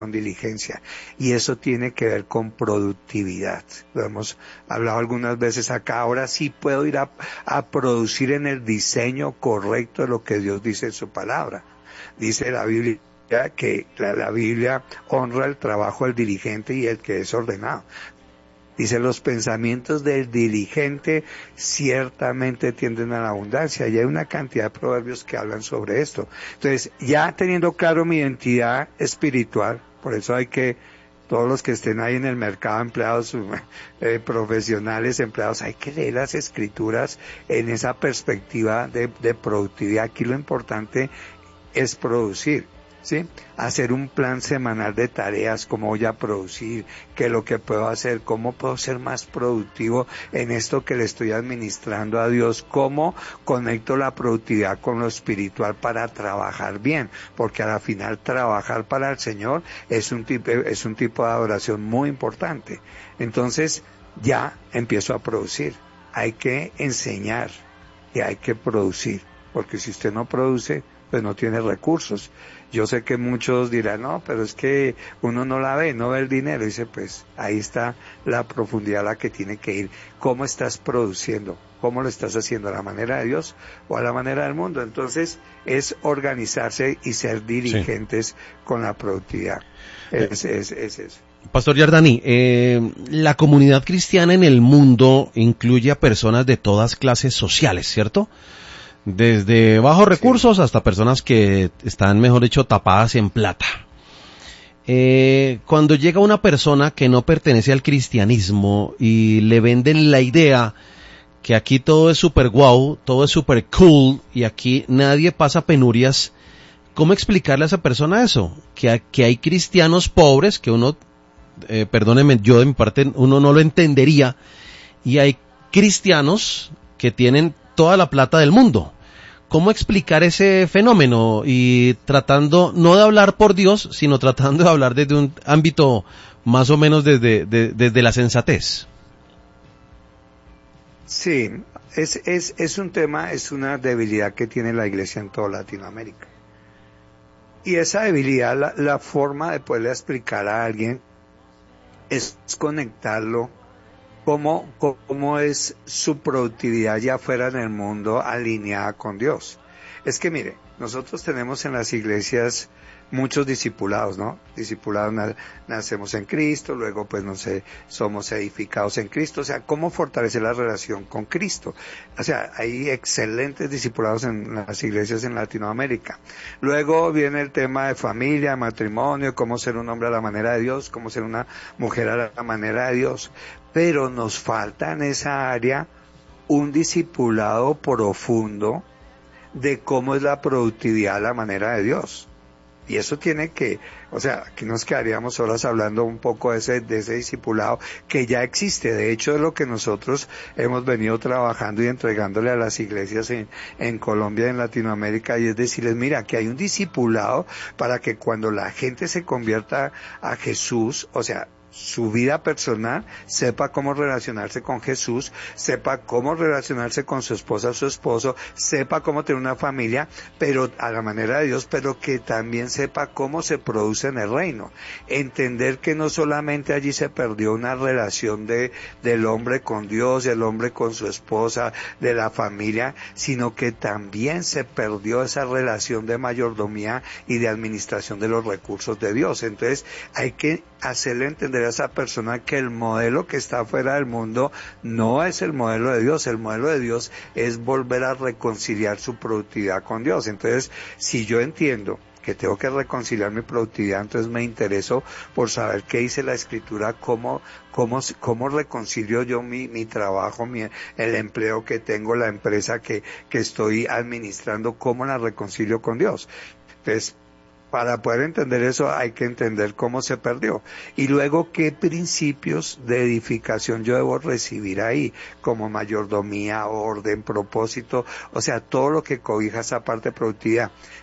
diligencia, y eso tiene que ver con productividad. Lo hemos hablado algunas veces acá. Ahora sí puedo ir a producir en el diseño correcto de lo que Dios dice en su palabra. Dice la Biblia que la Biblia honra el trabajo del diligente y el que es ordenado. Dice, los pensamientos del diligente ciertamente tienden a la abundancia, y hay una cantidad de proverbios que hablan sobre esto. Entonces, ya teniendo claro mi identidad espiritual, por eso hay que, todos los que estén ahí en el mercado, empleados profesionales, empleados, hay que leer las escrituras en esa perspectiva de productividad. Aquí lo importante es producir, ¿sí? Hacer un plan semanal de tareas, cómo voy a producir, qué es lo que puedo hacer, cómo puedo ser más productivo en esto que le estoy administrando a Dios, cómo conecto la productividad con lo espiritual para trabajar bien, porque a la final trabajar para el Señor es un tipo de adoración muy importante. Entonces ya empiezo a producir. Hay que enseñar y hay que producir, porque si usted no produce, pues no tiene recursos. Yo sé que muchos dirán, no, pero es que uno no la ve, no ve el dinero. Dice, pues ahí está la profundidad a la que tiene que ir. ¿Cómo estás produciendo? ¿Cómo lo estás haciendo? ¿A la manera de Dios o a la manera del mundo? Entonces es organizarse y ser dirigentes con la productividad. Es eso. Pastor Giardani, la comunidad cristiana en el mundo incluye a personas de todas clases sociales, ¿cierto? Desde bajos recursos hasta personas que están, mejor dicho, tapadas en plata. Cuando llega una persona que no pertenece al cristianismo y le venden la idea que aquí todo es super guau, todo es super cool y aquí nadie pasa penurias, ¿cómo explicarle a esa persona eso? Que hay cristianos pobres, que uno, perdónenme, yo de mi parte, uno no lo entendería, y hay cristianos que tienen toda la plata del mundo. ¿Cómo explicar ese fenómeno? Y tratando no de hablar por Dios, sino tratando de hablar desde un ámbito más o menos desde la sensatez. Sí, es un tema, es una debilidad que tiene la iglesia en toda Latinoamérica. Y esa debilidad, la forma de poderle explicar a alguien es conectarlo. ¿Cómo es su productividad ya fuera en el mundo alineada con Dios? Es que mire, nosotros tenemos en las iglesias muchos discipulados, ¿no? Discipulados, nacemos en Cristo, luego pues no sé, somos edificados en Cristo. O sea, ¿cómo fortalecer la relación con Cristo? O sea, hay excelentes discipulados en las iglesias en Latinoamérica. Luego viene el tema de familia, matrimonio, cómo ser un hombre a la manera de Dios, cómo ser una mujer a la manera de Dios. Pero nos falta en esa área un discipulado profundo de cómo es la productividad a la manera de Dios. Y eso tiene que, o sea, aquí nos quedaríamos horas hablando un poco de ese discipulado que ya existe. De hecho, es lo que nosotros hemos venido trabajando y entregándole a las iglesias en Colombia y en Latinoamérica, y es decirles, mira, que hay un discipulado para que cuando la gente se convierta a Jesús, o sea, su vida personal, sepa cómo relacionarse con Jesús, sepa cómo relacionarse con su esposa o su esposo, sepa cómo tener una familia, pero a la manera de Dios, pero que también sepa cómo se produce en el reino. Entender que no solamente allí se perdió una relación del hombre con Dios, del hombre con su esposa, de la familia, sino que también se perdió esa relación de mayordomía y de administración de los recursos de Dios. Entonces, hay que hacerle entender a esa persona que el modelo que está fuera del mundo no es el modelo de Dios. El modelo de Dios es volver a reconciliar su productividad con Dios. Entonces, si yo entiendo que tengo que reconciliar mi productividad, entonces me intereso por saber qué dice la Escritura, cómo reconcilio yo mi trabajo, el empleo que tengo, la empresa que estoy administrando, cómo la reconcilio con Dios. Entonces, para poder entender eso hay que entender cómo se perdió. Y luego qué principios de edificación yo debo recibir ahí, como mayordomía, orden, propósito, o sea, todo lo que cobija esa parte de productividad.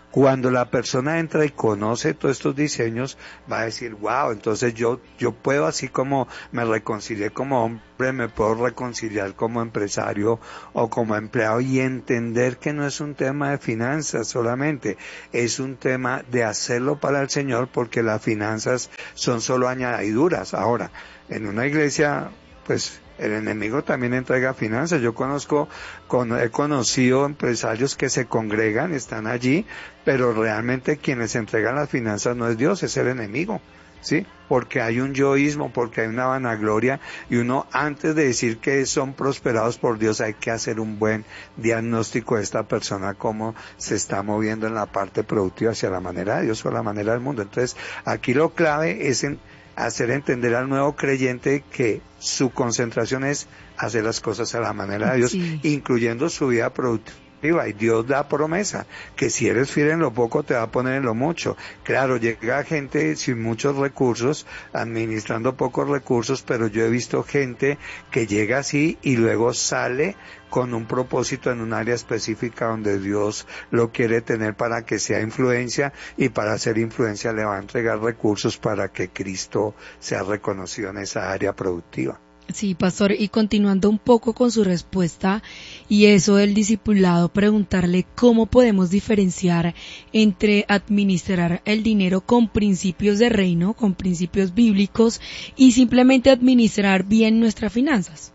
Cuando la persona entra y conoce todos estos diseños, va a decir, wow, entonces yo puedo, así como me reconcilié como hombre, me puedo reconciliar como empresario o como empleado, y entender que no es un tema de finanzas solamente, es un tema de hacerlo para el Señor, porque las finanzas son solo añadiduras. Ahora, en una iglesia, pues el enemigo también entrega finanzas. He conocido empresarios que se congregan, están allí, pero realmente quienes entregan las finanzas no es Dios, es el enemigo, ¿sí? Porque hay un yoísmo, porque hay una vanagloria, y uno, antes de decir que son prosperados por Dios, hay que hacer un buen diagnóstico de esta persona, cómo se está moviendo en la parte productiva hacia la manera de Dios o la manera del mundo. Entonces, aquí lo clave es hacer entender al nuevo creyente que su concentración es hacer las cosas a la manera de Dios, Sí. incluyendo su vida productiva. Y Dios da promesa, que si eres fiel en lo poco, te va a poner en lo mucho. Claro, llega gente sin muchos recursos, administrando pocos recursos, pero yo he visto gente que llega así y luego sale con un propósito en un área específica donde Dios lo quiere tener para que sea influencia, y para hacer influencia le va a entregar recursos para que Cristo sea reconocido en esa área productiva. Sí, pastor, y continuando un poco con su respuesta y eso del discipulado, preguntarle cómo podemos diferenciar entre administrar el dinero con principios de reino, con principios bíblicos, y simplemente administrar bien nuestras finanzas.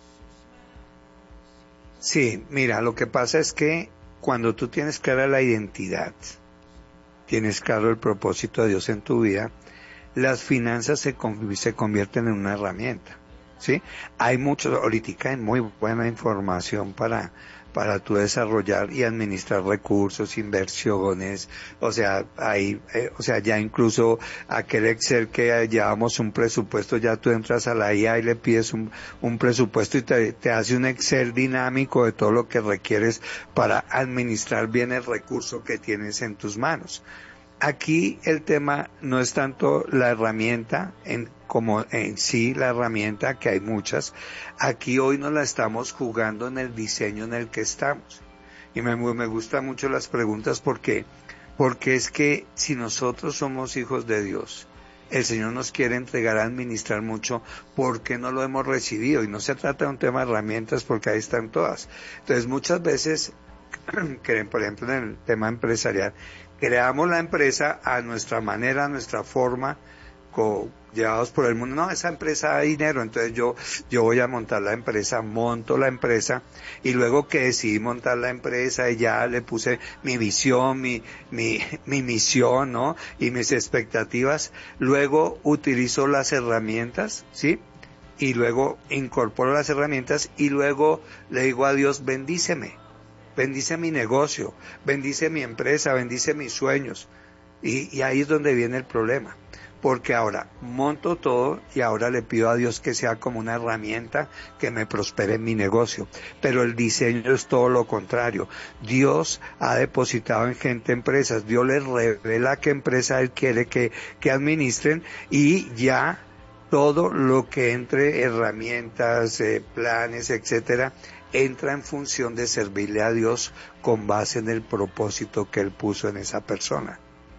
Sí, mira, lo que pasa es que cuando tú tienes clara la identidad, tienes claro el propósito de Dios en tu vida, las finanzas se convierten en una herramienta, ¿sí? Hay ahorita hay muy buena información para tú desarrollar y administrar recursos, inversiones, o sea, ya incluso aquel Excel que llevamos un presupuesto, ya tú entras a la IA y le pides un presupuesto y te hace un Excel dinámico de todo lo que requieres para administrar bien el recurso que tienes en tus manos. Aquí el tema no es tanto la herramienta como en sí la herramienta, que hay muchas. Aquí hoy nos la estamos jugando en el diseño en el que estamos. Y me gustan mucho las preguntas porque es que si nosotros somos hijos de Dios, el Señor nos quiere entregar a administrar mucho, ¿por qué no lo hemos recibido? Y no se trata de un tema de herramientas, porque ahí están todas. Entonces muchas veces, por ejemplo en el tema empresarial, creamos la empresa a nuestra manera, a nuestra forma, llevados por el mundo. No, esa empresa da dinero, entonces yo voy a montar la empresa, monto la empresa, y luego que decidí montar la empresa y ya le puse mi visión, mi misión, ¿no? Y mis expectativas, luego utilizo las herramientas, ¿sí? Y luego incorporo las herramientas y luego le digo a Dios, bendíceme. Bendice mi negocio, bendice mi empresa, bendice mis sueños. Y ahí es donde viene el problema. Porque ahora monto todo y ahora le pido a Dios que sea como una herramienta que me prospere en mi negocio. Pero el diseño es todo lo contrario. Dios ha depositado en gente empresas. Dios les revela qué empresa Él quiere que administren, y ya todo lo que entre, herramientas, planes, etcétera, entra en función de servirle a Dios con base en el propósito que Él puso en esa persona.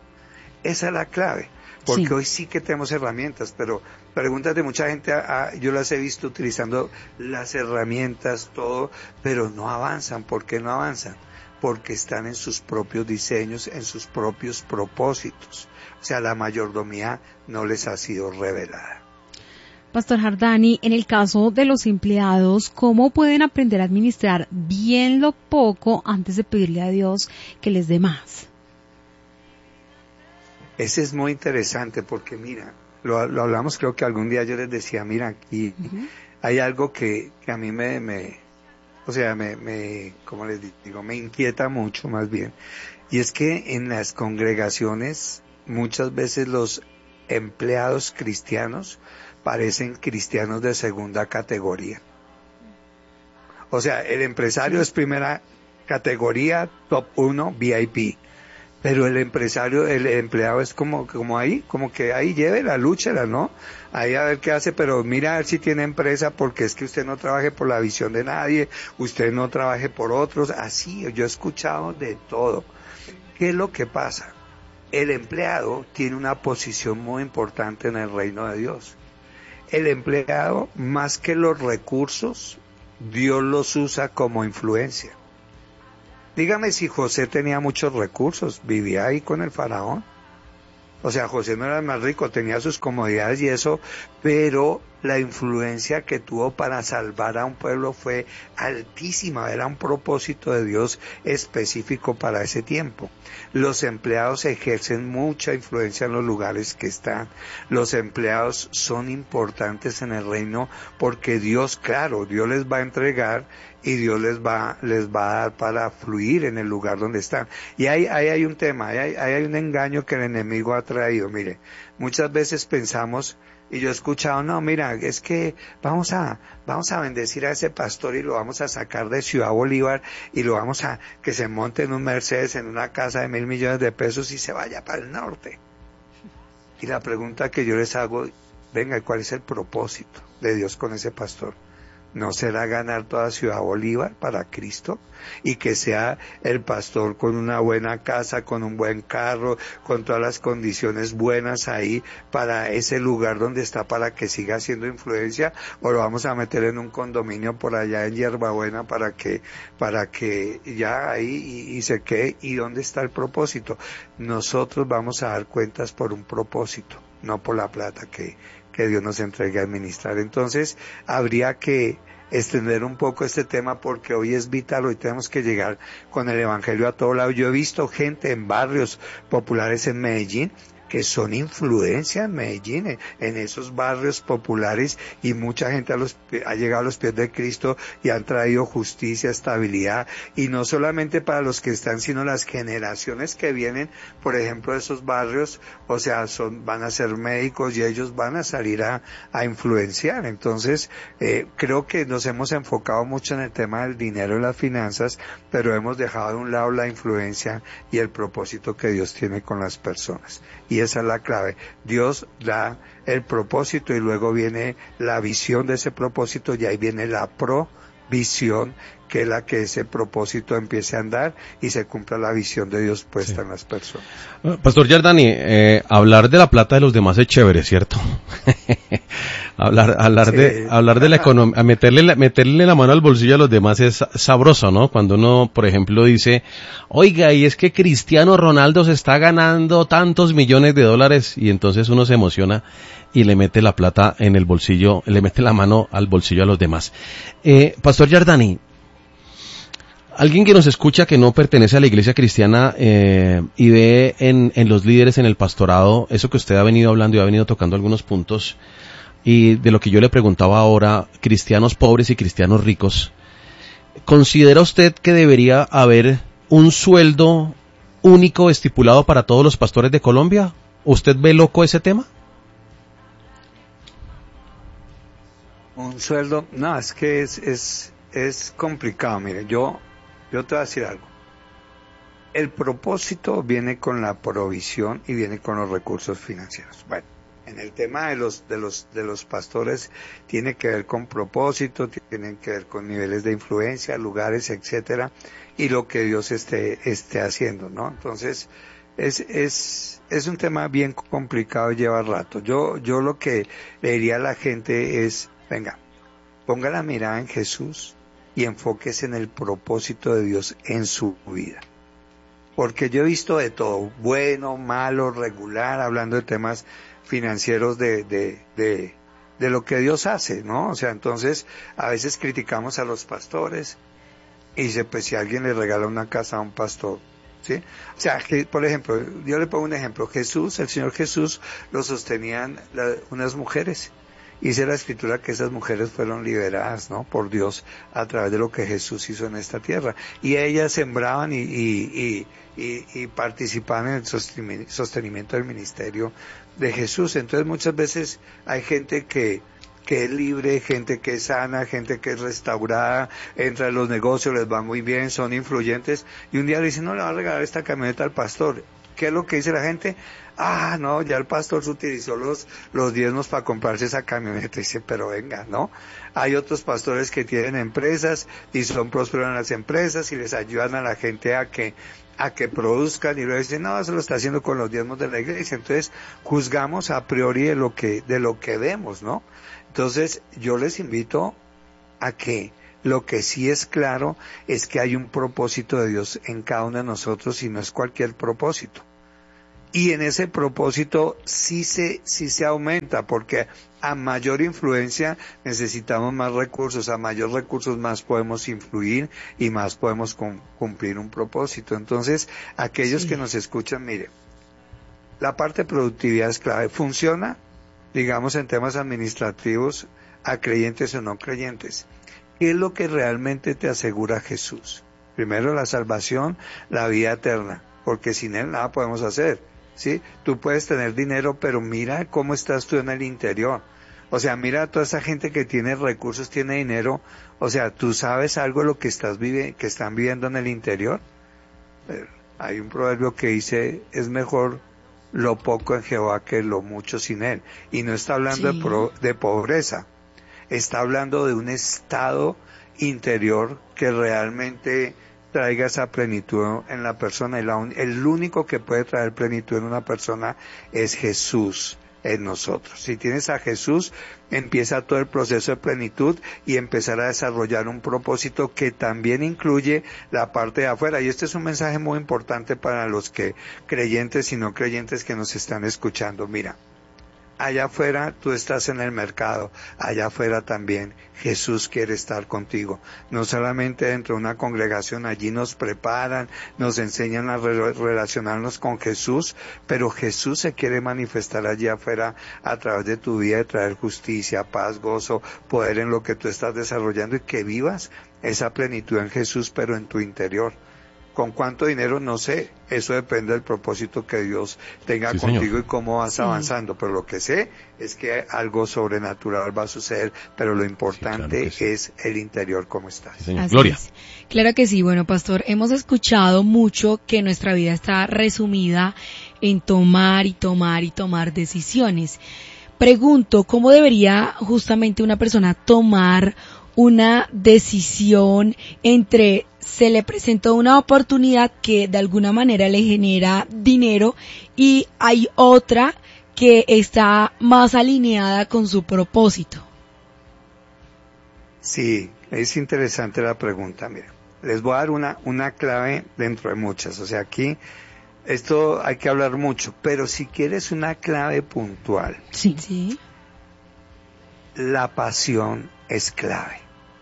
Esa es la clave, porque sí, hoy sí que tenemos herramientas, pero pregúntate, mucha gente, yo las he visto utilizando las herramientas, todo, pero no avanzan. ¿Por qué no avanzan? Porque están en sus propios diseños, en sus propios propósitos. O sea, la mayordomía no les ha sido revelada. Pastor Jardani, en el caso de los empleados, ¿cómo pueden aprender a administrar bien lo poco antes de pedirle a Dios que les dé más? Ese es muy interesante porque mira, lo hablamos, creo que algún día yo les decía, mira, aquí hay algo que a mí como les digo, me inquieta mucho más bien, y es que en las congregaciones muchas veces los empleados cristianos parecen cristianos de segunda categoría. O sea, el empresario es primera categoría, top 1, VIP. Pero el empleado es como que ahí llévela, lúchela, ¿no? Ahí a ver qué hace, pero mira a ver si tiene empresa, porque es que usted no trabaje por la visión de nadie, usted no trabaje por otros. Así, yo he escuchado de todo. ¿Qué es lo que pasa? El empleado tiene una posición muy importante en el reino de Dios. El empleado, más que los recursos, Dios los usa como influencia. Dígame si José tenía muchos recursos, vivía ahí con el faraón. O sea, José no era el más rico, tenía sus comodidades y eso, pero la influencia que tuvo para salvar a un pueblo fue altísima, era un propósito de Dios específico para ese tiempo. Los empleados ejercen mucha influencia en los lugares que están. Los empleados son importantes en el reino porque Dios, claro, Dios les va a entregar y Dios les va a dar para fluir en el lugar donde están. Y ahí hay un tema, hay un engaño que el enemigo ha traído. Mire, muchas veces pensamos, y yo he escuchado, no, mira, es que vamos a bendecir a ese pastor y lo vamos a sacar de Ciudad Bolívar y lo vamos a que se monte en un Mercedes, en una casa de 1.000 millones de pesos y se vaya para el norte. Y la pregunta que yo les hago, venga, ¿cuál es el propósito de Dios con ese pastor? ¿No será ganar toda Ciudad Bolívar para Cristo? Y que sea el pastor con una buena casa, con un buen carro, con todas las condiciones buenas ahí para ese lugar donde está, para que siga siendo influencia, o lo vamos a meter en un condominio por allá en Hierbabuena para que ya ahí y se quede. ¿Y dónde está el propósito? Nosotros vamos a dar cuentas por un propósito, no por la plata que Dios nos entregue a administrar. Entonces, habría que extender un poco este tema porque hoy es vital, hoy tenemos que llegar con el evangelio a todo lado. Yo he visto gente en barrios populares en Medellín que son influencia en Medellín, en esos barrios populares, y mucha gente ha llegado a los pies de Cristo y han traído justicia, estabilidad, y no solamente para los que están, sino las generaciones que vienen, por ejemplo, de esos barrios, o sea, van a ser médicos y ellos van a salir a influenciar. Entonces, creo que nos hemos enfocado mucho en el tema del dinero y las finanzas, pero hemos dejado de un lado la influencia y el propósito que Dios tiene con las personas. Y esa es la clave. Dios da el propósito y luego viene la visión de ese propósito y ahí viene la provisión, que es la que ese propósito empiece a andar y se cumpla la visión de Dios puesta en las personas. Pastor Giardani, hablar de la plata de los demás es chévere, ¿cierto? hablar de la economía, meterle la mano al bolsillo a los demás es sabroso, ¿no? Cuando uno, por ejemplo, dice, oiga, y es que Cristiano Ronaldo se está ganando tantos millones de dólares, y entonces uno se emociona y le mete la plata en el bolsillo, le mete la mano al bolsillo a los demás. Pastor Giardani, alguien que nos escucha que no pertenece a la iglesia cristiana y ve en los líderes, en el pastorado, eso que usted ha venido hablando y ha venido tocando algunos puntos, y de lo que yo le preguntaba ahora, cristianos pobres y cristianos ricos, ¿considera usted que debería haber un sueldo único estipulado para todos los pastores de Colombia? ¿Usted ve loco ese tema? Un sueldo, no, es que es complicado. Mire, yo te voy a decir algo. El propósito viene con la provisión y viene con los recursos financieros. Bueno, en el tema de los pastores tiene que ver con propósito, tienen que ver con niveles de influencia, lugares, etcétera, y lo que Dios esté haciendo, ¿no? Entonces, es un tema bien complicado y lleva rato. Yo lo que le diría a la gente es, venga, ponga la mirada en Jesús y enfóquese en el propósito de Dios en su vida. Porque yo he visto de todo, bueno, malo, regular, hablando de temas financieros de lo que Dios hace, ¿no? O sea, entonces, a veces criticamos a los pastores y dice, pues si alguien le regala una casa a un pastor, ¿sí? O sea, que, por ejemplo, yo le pongo un ejemplo, el Señor Jesús lo sostenían unas mujeres. Y dice la Escritura que esas mujeres fueron liberadas, ¿no? Por Dios a través de lo que Jesús hizo en esta tierra. Y ellas sembraban y participaban en el sostenimiento del ministerio de Jesús. Entonces muchas veces hay gente que es libre, gente que es sana, gente que es restaurada, entra en los negocios, les va muy bien, son influyentes, y un día le dicen, no, le va a regalar esta camioneta al pastor. ¿Qué es lo que dice la gente? Ah, no, ya el pastor se utilizó los diezmos para comprarse esa camioneta. Dice, pero venga, ¿no? Hay otros pastores que tienen empresas y son prósperos en las empresas y les ayudan a la gente a que a que produzcan, y luego dicen, no, eso lo está haciendo con los diezmos de la iglesia. Entonces juzgamos a priori de lo que vemos, ¿no? Entonces yo les invito a que lo que sí es claro es que hay un propósito de Dios en cada uno de nosotros y no es cualquier propósito. Y en ese propósito sí se aumenta, porque a mayor influencia necesitamos más recursos, a mayor recursos más podemos influir y más podemos cumplir un propósito. Entonces, aquellos que nos escuchan, mire, la parte de productividad es clave. Funciona, digamos, en temas administrativos, a creyentes o no creyentes. ¿Qué es lo que realmente te asegura Jesús? Primero, la salvación, la vida eterna, porque sin Él nada podemos hacer. ¿Sí? Tú puedes tener dinero, pero mira cómo estás tú en el interior. O sea, mira a toda esa gente que tiene recursos, tiene dinero. O sea, ¿tú sabes algo de lo que que están viviendo en el interior? Hay un proverbio que dice, es mejor lo poco en Jehová que lo mucho sin Él. Y no está hablando de pobreza. Está hablando de un estado interior que realmente traiga esa plenitud en la persona. El único que puede traer plenitud en una persona es Jesús en nosotros. Si tienes a Jesús, empieza todo el proceso de plenitud y empezar a desarrollar un propósito que también incluye la parte de afuera. Y este es un mensaje muy importante para los que creyentes y no creyentes que nos están escuchando. Mira, allá afuera tú estás en el mercado, allá afuera también Jesús quiere estar contigo. No solamente dentro de una congregación, allí nos preparan, nos enseñan a relacionarnos con Jesús, pero Jesús se quiere manifestar allí afuera a través de tu vida, de traer justicia, paz, gozo, poder en lo que tú estás desarrollando y que vivas esa plenitud en Jesús, pero en tu interior. ¿Con cuánto dinero? No sé, eso depende del propósito que Dios tenga contigo, señor, y cómo vas avanzando, pero lo que sé es que algo sobrenatural va a suceder, pero lo importante es el interior, cómo estás. Gloria. Claro que sí. Bueno, pastor, hemos escuchado mucho que nuestra vida está resumida en tomar y tomar y tomar decisiones. Pregunto, ¿cómo debería justamente una persona tomar una decisión entre se le presentó una oportunidad que de alguna manera le genera dinero y hay otra que está más alineada con su propósito? Sí, es interesante la pregunta. Mira, les voy a dar una clave dentro de muchas. O sea, aquí esto hay que hablar mucho, pero si quieres una clave puntual, sí, la pasión es clave.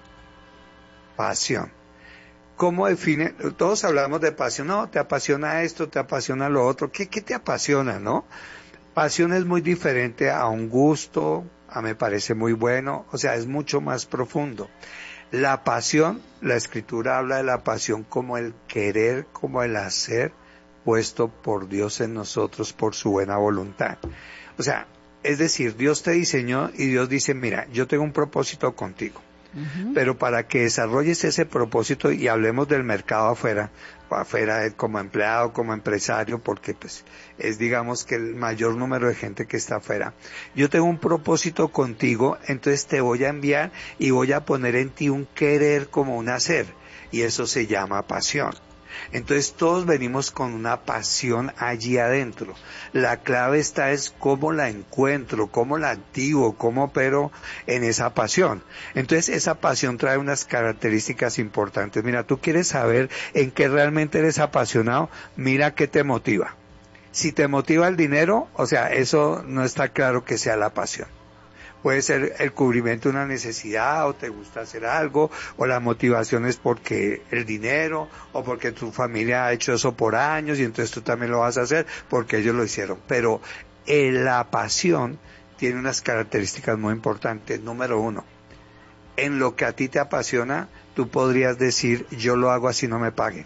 Pasión. ¿Cómo define? Todos hablamos de pasión. No, te apasiona esto, te apasiona lo otro. ¿Qué te apasiona, no? Pasión es muy diferente a un gusto, a me parece muy bueno. O sea, es mucho más profundo. La pasión, la Escritura habla de la pasión como el querer, como el hacer, puesto por Dios en nosotros por su buena voluntad. O sea, es decir, Dios te diseñó y Dios dice, mira, yo tengo un propósito contigo. Pero para que desarrolles ese propósito, y hablemos del mercado afuera como empleado, como empresario, porque pues es digamos que el mayor número de gente que está afuera. Yo tengo un propósito contigo, entonces te voy a enviar y voy a poner en ti un querer como un hacer, y eso se llama pasión. Entonces todos venimos con una pasión allí adentro. La clave es cómo la encuentro, cómo la activo, cómo opero en esa pasión. Entonces esa pasión trae unas características importantes. Mira, tú quieres saber en qué realmente eres apasionado, mira qué te motiva. Si te motiva el dinero, o sea, eso no está claro que sea la pasión. Puede ser el cubrimiento de una necesidad, o te gusta hacer algo, o la motivación es porque el dinero, o porque tu familia ha hecho eso por años y entonces tú también lo vas a hacer porque ellos lo hicieron. Pero la pasión tiene unas características muy importantes. Número uno, en lo que a ti te apasiona, tú podrías decir, yo lo hago así no me paguen.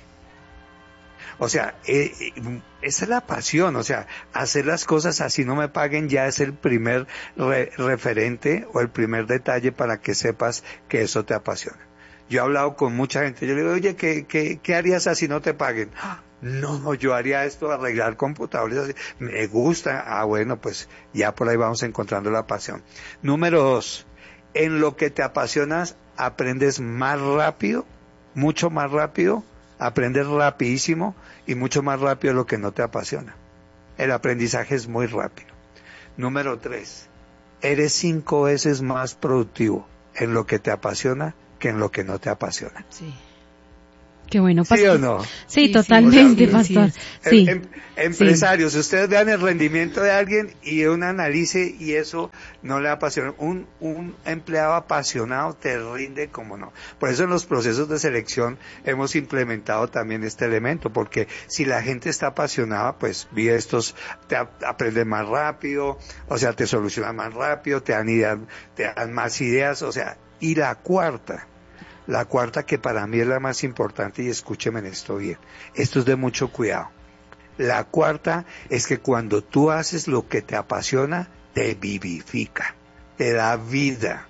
O sea, esa es la pasión, o sea, hacer las cosas así no me paguen ya es el primer referente o el primer detalle para que sepas que eso te apasiona. Yo he hablado con mucha gente, yo le digo, oye, ¿qué harías así no te paguen? No, yo haría esto, arreglar computadores, así. Me gusta, bueno, pues ya por ahí vamos encontrando la pasión. Número 2, en lo que te apasionas aprendes más rápido, mucho más rápido, Aprendes rapidísimo y mucho más rápido lo que no te apasiona. El aprendizaje es muy rápido. Número 3, eres 5 veces más productivo en lo que te apasiona que en lo que no te apasiona. Sí. Qué bueno, pastor. ¿Sí o no? Sí, Sí, totalmente, sí, pastor. sí. Sí. Empresarios, ustedes vean el rendimiento de alguien y un analice y eso no le apasiona. Un empleado apasionado te rinde como no. Por eso en los procesos de selección hemos implementado también este elemento, porque si la gente está apasionada, pues vive estos, aprende más rápido, o sea, te solucionan más rápido, te dan más ideas, o sea, y la cuarta que para mí es la más importante, y escúcheme en esto bien, esto es de mucho cuidado. La cuarta es que cuando tú haces lo que te apasiona, te vivifica, te da vida.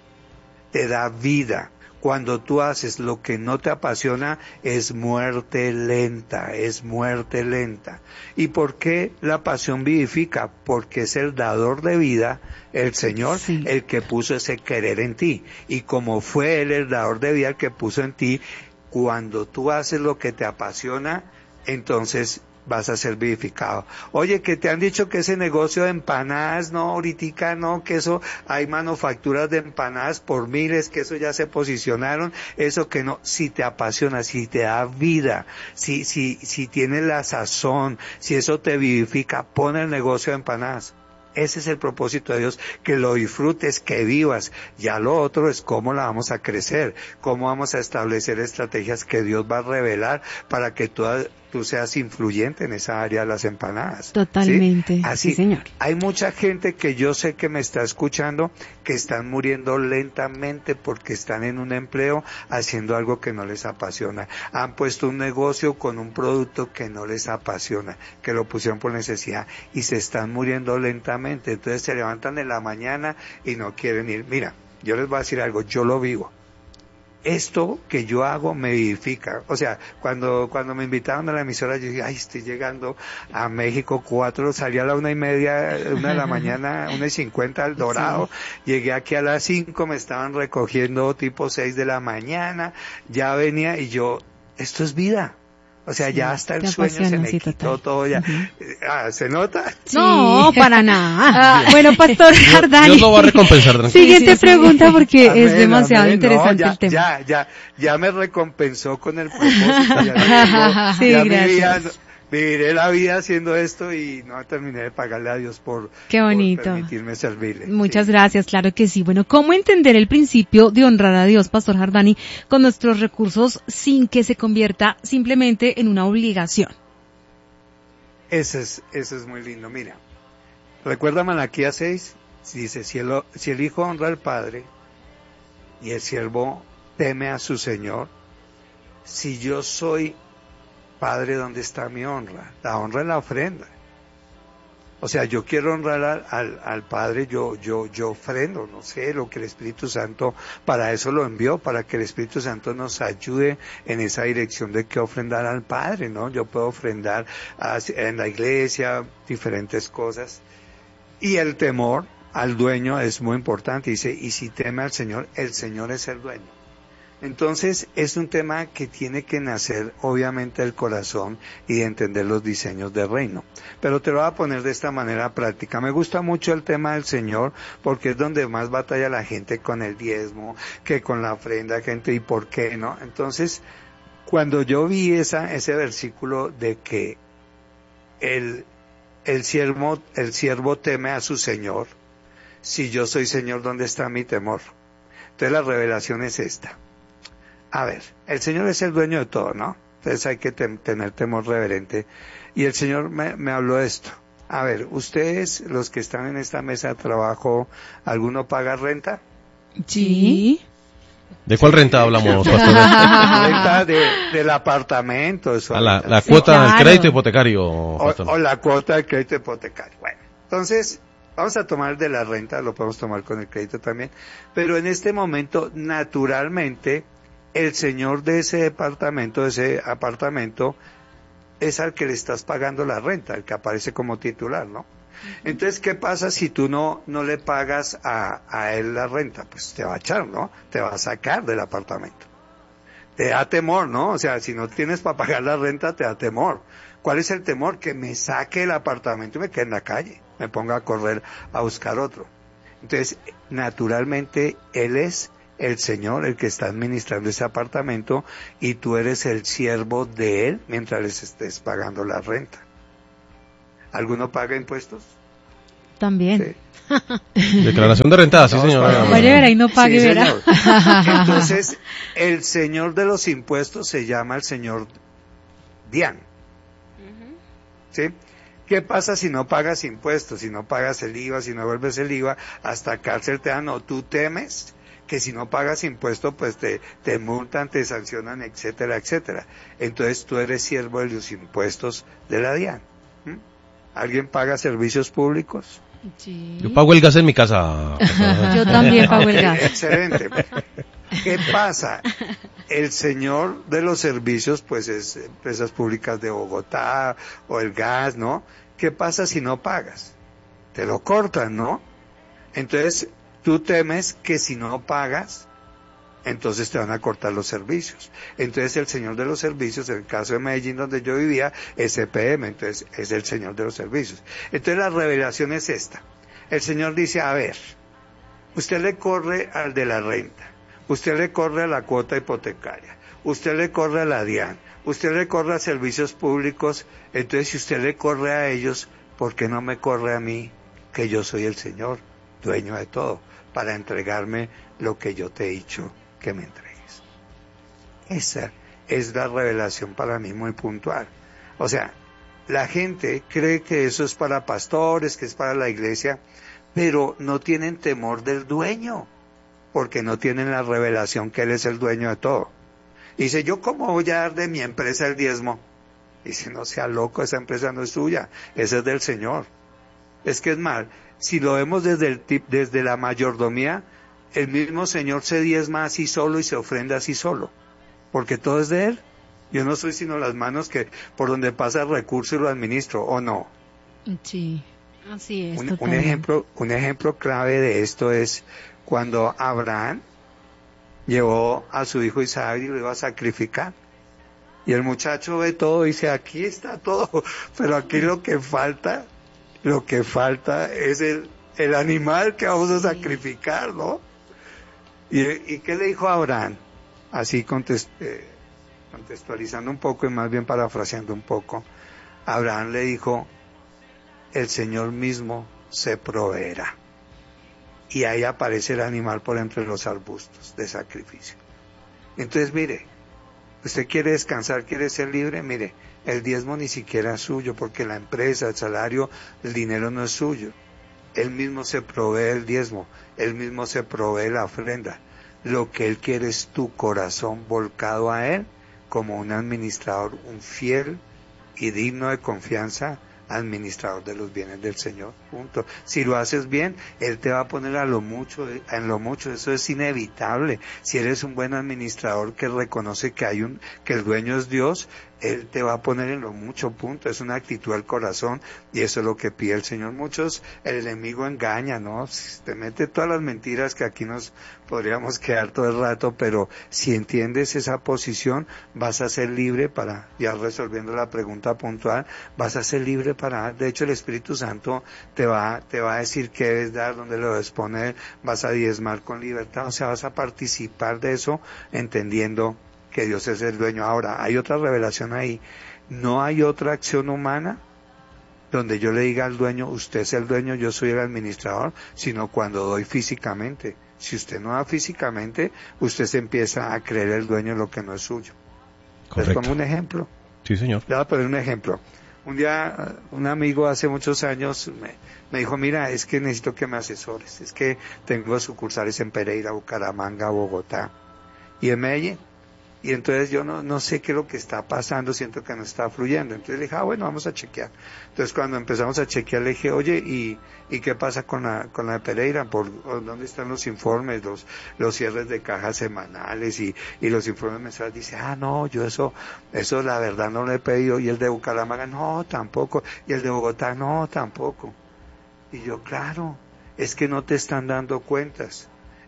Cuando tú haces lo que no te apasiona, es muerte lenta. ¿Y por qué la pasión vivifica? Porque es el dador de vida, el Señor, Sí. el que puso ese querer en ti. Y como fue Él el dador de vida el que puso en ti, cuando tú haces lo que te apasiona, entonces vas a ser vivificado. Oye, que te han dicho que ese negocio de empanadas, no, ahoritica no, que eso, hay manufacturas de empanadas por miles, que eso ya se posicionaron, eso que no, si te apasiona, si te da vida, si tienes la sazón, si eso te vivifica, pon el negocio de empanadas. Ese es el propósito de Dios, que lo disfrutes, que vivas. Ya lo otro es cómo la vamos a crecer, cómo vamos a establecer estrategias que Dios va a revelar para que tú seas influyente en esa área de las empanadas. Totalmente, ¿sí? Así, sí, señor. Hay mucha gente que yo sé que me está escuchando que están muriendo lentamente porque están en un empleo haciendo algo que no les apasiona. Han puesto un negocio con un producto que no les apasiona, que lo pusieron por necesidad y se están muriendo lentamente. Entonces se levantan en la mañana y no quieren ir. Mira, yo les voy a decir algo, yo lo vivo. Esto que yo hago me vivifica. O sea, cuando me invitaron a la emisora, yo dije, ay, estoy llegando a México 4, salí a la 1:30, 1 de la mañana, 1:50 al Dorado, sí. Llegué aquí a las 5, me estaban recogiendo tipo 6 de la mañana, ya venía y yo, esto es vida. O sea, sí, ya hasta el sueño se me quitó todo ya. ¿Se nota? Sí. No, para nada. Bueno, Pastor Jardani. Dios lo va a recompensar. Tranquilo. Siguiente pregunta porque es demasiado interesante el tema. Ya me recompensó con el propósito. Ya sí, gracias. Viviré la vida haciendo esto y no terminé de pagarle a Dios por permitirme servirle. Muchas gracias, claro que sí. Bueno, ¿cómo entender el principio de honrar a Dios, Pastor Jardani, con nuestros recursos sin que se convierta simplemente en una obligación? Eso es muy lindo. Mira, ¿recuerda Malaquías 6? Dice, si el Hijo honra al Padre y el siervo teme a su Señor, si yo soy Padre, ¿dónde está mi honra? La honra es la ofrenda. O sea, yo quiero honrar al Padre, yo ofrendo, no sé, lo que el Espíritu Santo, para eso lo envió, para que el Espíritu Santo nos ayude en esa dirección de que ofrendar al Padre, ¿no? Yo puedo ofrendar en la iglesia, diferentes cosas. Y el temor al dueño es muy importante, dice, y si teme al Señor, el Señor es el dueño. Entonces, es un tema que tiene que nacer, obviamente, del corazón y de entender los diseños del reino. Pero te lo voy a poner de esta manera práctica. Me gusta mucho el tema del Señor, porque es donde más batalla la gente con el diezmo, que con la ofrenda, gente, ¿y por qué no? Entonces, cuando yo vi ese versículo de que el siervo teme a su Señor, si yo soy Señor, ¿dónde está mi temor? Entonces, la revelación es esta. A ver, el Señor es el dueño de todo, ¿no? Entonces hay que tener temor reverente. Y el Señor me habló de esto. A ver, ustedes, los que están en esta mesa de trabajo, ¿alguno paga renta? Sí. ¿De cuál renta hablamos, pastor? Renta del apartamento. Eso la cuota del crédito hipotecario, pastor. O la cuota del crédito hipotecario. Bueno, entonces, vamos a tomar de la renta, lo podemos tomar con el crédito también. Pero en este momento, naturalmente, el señor de ese apartamento, es al que le estás pagando la renta, el que aparece como titular, ¿no? Entonces, ¿qué pasa si tú no le pagas a él la renta? Pues te va a echar, ¿no? Te va a sacar del apartamento. te da temor, ¿no? O sea, si no tienes para pagar la renta, te da temor. ¿Cuál es el temor? Que me saque el apartamento y me quede en la calle, me ponga a correr a buscar otro. Entonces, naturalmente, él es el Señor el que está administrando ese apartamento y tú eres el siervo de él mientras les estés pagando la renta. ¿Alguno paga impuestos? También. Sí. Declaración de renta, sí, señor. Vaya, verá y no pague, sí, verá. Entonces, el Señor de los impuestos se llama el Señor Dian. ¿Sí? ¿Qué pasa si no pagas impuestos, si no pagas el IVA, si no vuelves el IVA, hasta cárcel te dan? ¿O tú temes que si no pagas impuestos, pues te multan, te sancionan, etcétera, etcétera? Entonces tú eres siervo de los impuestos de la DIAN. ¿Alguien paga servicios públicos? Sí. Yo pago el gas en mi casa. Yo también pago el gas. Excelente. ¿Qué pasa? El señor de los servicios, pues es Empresas Públicas de Bogotá o el gas, ¿no? ¿Qué pasa si no pagas? Te lo cortan, ¿no? Entonces, tú temes que si no pagas, entonces te van a cortar los servicios. Entonces, el señor de los servicios, en el caso de Medellín, donde yo vivía, es EPM, entonces es el señor de los servicios. Entonces, la revelación es esta. El señor dice, a ver, usted le corre al de la renta. Usted le corre a la cuota hipotecaria, usted le corre a la DIAN, usted le corre a servicios públicos, entonces si usted le corre a ellos, ¿por qué no me corre a mí, que yo soy el Señor, dueño de todo, para entregarme lo que yo te he dicho que me entregues? Esa es la revelación para mí muy puntual. O sea, la gente cree que eso es para pastores, que es para la iglesia, pero no tienen temor del dueño, porque no tienen la revelación que Él es el dueño de todo. Dice, ¿yo cómo voy a dar de mi empresa el diezmo? Dice, no sea loco, esa empresa no es suya, esa es del Señor. Es que es mal, si lo vemos desde la mayordomía, el mismo Señor se diezma así solo y se ofrenda así solo, porque todo es de Él. Yo no soy sino las manos que por donde pasa el recurso y lo administro, ¿o no? Sí, así es. Un ejemplo clave de esto es cuando Abraham llevó a su hijo Isaac y lo iba a sacrificar. Y el muchacho ve todo y dice, aquí está todo, pero aquí lo que falta es el animal que vamos a sacrificar, ¿no? ¿Y qué le dijo a Abraham? Así contextualizando un poco y más bien parafraseando un poco, Abraham le dijo, el Señor mismo se proveerá. Y ahí aparece el animal por entre los arbustos de sacrificio. Entonces, mire, usted quiere descansar, quiere ser libre, mire, el diezmo ni siquiera es suyo, porque la empresa, el salario, el dinero no es suyo. Él mismo se provee el diezmo, Él mismo se provee la ofrenda. Lo que Él quiere es tu corazón volcado a Él, como un administrador, un fiel y digno de confianza administrador de los bienes del Señor, punto. Si lo haces bien, Él te va a poner en lo mucho, eso es inevitable. Si eres un buen administrador que reconoce que que el dueño es Dios, Él te va a poner en lo mucho, punto. Es una actitud del corazón y eso es lo que pide el Señor. El enemigo engaña, ¿no? Te mete todas las mentiras que aquí nos podríamos quedar todo el rato, pero si entiendes esa posición, vas a ser libre para, ya resolviendo la pregunta puntual, vas a ser libre para, de hecho el Espíritu Santo te va a decir qué debes dar, dónde lo debes poner, vas a diezmar con libertad, o sea, vas a participar de eso entendiendo que Dios es el dueño. Ahora, hay otra revelación ahí, no hay otra acción humana donde yo le diga al dueño, usted es el dueño, yo soy el administrador, sino cuando doy físicamente. Si usted no da físicamente, usted se empieza a creer el dueño de lo que no es suyo. Correcto. Les pongo un ejemplo. Sí, señor. Le voy a poner un ejemplo. Un día, un amigo hace muchos años me dijo, mira, es que necesito que me asesores, es que tengo sucursales en Pereira, Bucaramanga, Bogotá y en Medellín. Y entonces yo no sé qué es lo que está pasando, siento que no está fluyendo. Entonces le dije, bueno, vamos a chequear. Entonces cuando empezamos a chequear le dije, oye, ¿y qué pasa con la de Pereira? ¿Dónde están los informes, los cierres de cajas semanales y los informes mensuales? Dice, no, yo eso la verdad no lo he pedido. Y el de Bucaramanga, no, tampoco. Y el de Bogotá, no, tampoco. Y yo, claro, es que no te están dando cuentas.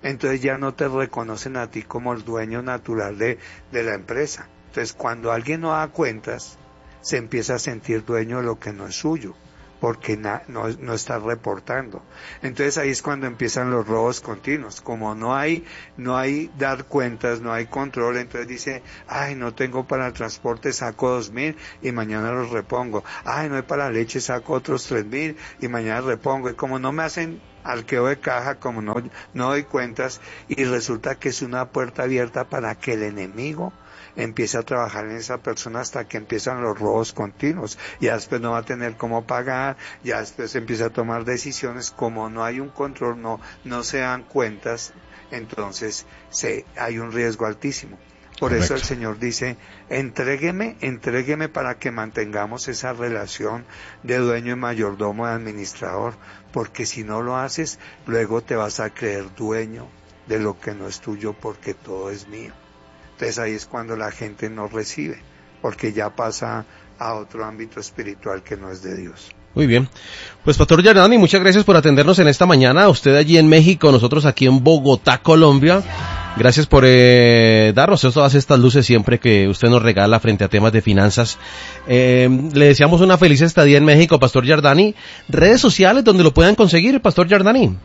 entonces ya no te reconocen a ti como el dueño natural de la empresa. Entonces cuando alguien no da cuentas, se empieza a sentir dueño de lo que no es suyo, porque no está reportando. Entonces ahí es cuando empiezan los robos continuos. Como no hay dar cuentas, no hay control, entonces dice, ay, no tengo para el transporte, saco 2.000 y mañana los repongo. Ay, no hay para la leche, saco otros 3.000 y mañana repongo. Y como no me hacen arqueo de caja, como no doy cuentas, y resulta que es una puerta abierta para que el enemigo empieza a trabajar en esa persona hasta que empiezan los robos continuos. Ya después no va a tener cómo pagar, ya después empieza a tomar decisiones, como no hay un control, no se dan cuentas, entonces hay un riesgo altísimo. Por Correcto. eso el Señor dice, entrégueme para que mantengamos esa relación de dueño y mayordomo, de administrador, porque si no lo haces, luego te vas a creer dueño de lo que no es tuyo, porque todo es mío. Entonces ahí es cuando la gente no recibe, porque ya pasa a otro ámbito espiritual que no es de Dios. Muy bien. Pues Pastor Yardani, muchas gracias por atendernos en esta mañana. Usted allí en México, nosotros aquí en Bogotá, Colombia. Gracias por darnos todas estas luces siempre que usted nos regala frente a temas de finanzas. Le deseamos una feliz estadía en México, Pastor Yardani. Redes sociales donde lo puedan conseguir, Pastor Yardani.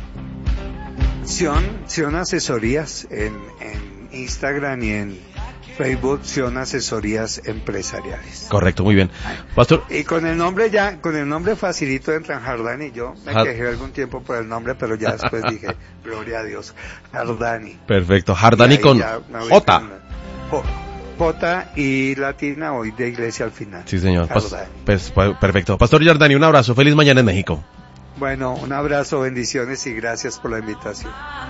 Sion Asesorías en Instagram y en Facebook, Sion Asesorías Empresariales. Correcto, muy bien. Pastor. Y con el nombre facilito entran Jardani. Yo me quejé algún tiempo por el nombre, pero ya después dije, gloria a Dios, Jardani. Perfecto, Jardani con J. J y latina, hoy de iglesia al final. Sí, señor. Perfecto. Pastor Yardani, un abrazo. Feliz mañana en México. Bueno, un abrazo, bendiciones y gracias por la invitación.